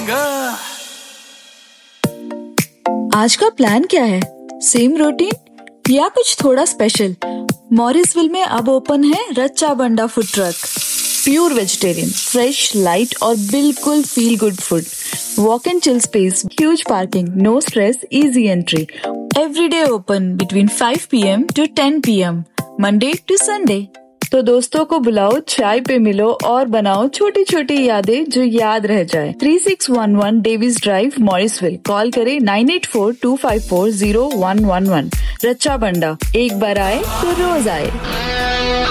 जाएगा। आज का प्लान क्या है? सेम रूटीन या कुछ थोड़ा स्पेशल? मॉरिसविल में अब ओपन है रच्चा बंडा food truck. Pure vegetarian, fresh, light और बिल्कुल feel good food. Walk and chill space, huge parking, no stress, easy entry. Every day open between 5 PM to 10 PM, Monday to Sunday. तो दोस्तों को बुलाओ, चाय पे मिलो और बनाओ छोटी छोटी यादें जो याद रह जाए। 3611 डेविस ड्राइव, मॉरिसविल। कॉल करें 9842540111। रच्चा बंडा, एक बार आए तो रोज आए।